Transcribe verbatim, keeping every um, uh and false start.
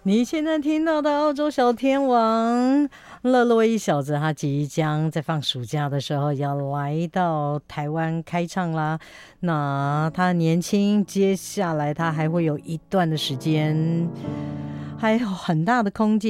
你现在听到的澳洲小天王勒洛伊小子，他即将在放暑假的时候要来到台湾开唱啦。那他年轻，接下来他还会有一段的时间，还有很大的空间。